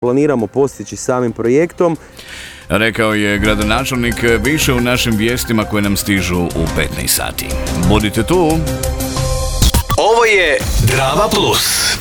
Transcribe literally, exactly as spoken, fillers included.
planiramo postići samim projektom. Rekao je gradonačelnik, više u našim vijestima koje nam stižu u petnaest sati. Budite tu. Ovo je Drama Plus.